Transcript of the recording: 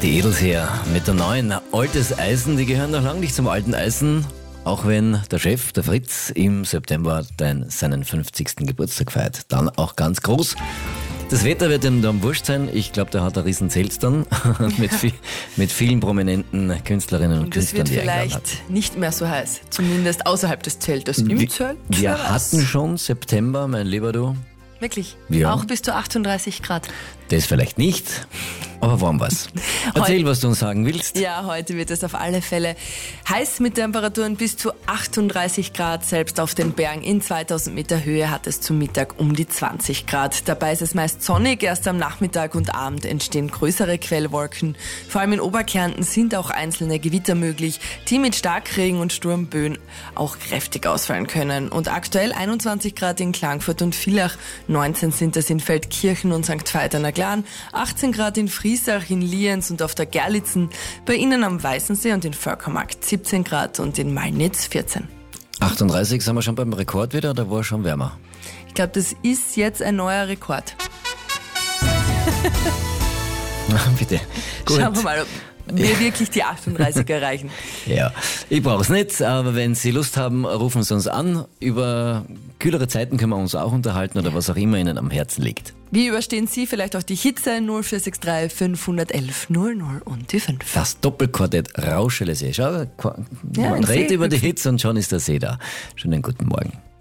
Die Edelseher mit der neuen Altes Eisen, die gehören noch lange nicht zum alten Eisen, auch wenn der Chef, der Fritz, im September seinen 50. Geburtstag feiert. Dann auch ganz groß. Das Wetter wird ihm dann wurscht sein. Ich glaube, der hat ein riesen Zelt dann mit vielen prominenten Künstlerinnen und Künstlern, die er eingeladen wird hat. vielleicht nicht mehr so heiß, zumindest außerhalb des Zeltes. Im Zelt? Wir hatten schon September, mein lieber du. Wirklich? Ja. Auch bis zu 38 Grad. Das vielleicht nicht, aber warm war's. Erzähl, was du uns sagen willst. Ja, heute wird es auf alle Fälle heiß mit Temperaturen bis zu 38 Grad. Selbst auf den Bergen in 2000 Meter Höhe hat es zum Mittag um die 20 Grad. Dabei ist es meist sonnig. Erst am Nachmittag und Abend entstehen größere Quellwolken. Vor allem in Oberkärnten sind auch einzelne Gewitter möglich, die mit Starkregen und Sturmböen auch kräftig ausfallen können. Und aktuell 21 Grad in Klagenfurt und Villach, 19 sind es in Feldkirchen und St. Veit an der Glan, 18 Grad in Friesach, in Lienz und auf der Gerlitzen, bei Ihnen am Weißensee und in Völkermarkt 17 Grad und in Malnitz 14. 38 sind wir schon beim Rekord wieder, oder war es schon wärmer? Ich glaube, das ist jetzt ein neuer Rekord. Bitte. Gut. Schauen wir mal, ob wir wirklich die 38 erreichen. Ja, ich brauche es nicht, aber wenn Sie Lust haben, rufen Sie uns an. Über kühlere Zeiten können wir uns auch unterhalten oder was auch immer Ihnen am Herzen liegt. Wie überstehen Sie vielleicht auch die Hitze 0463 511 00 und die 5? Das Doppelquartett Rauschele See. Schau, Ja, man redet See über die hüpfen. Hitze und schon ist der See da. Schönen guten Morgen.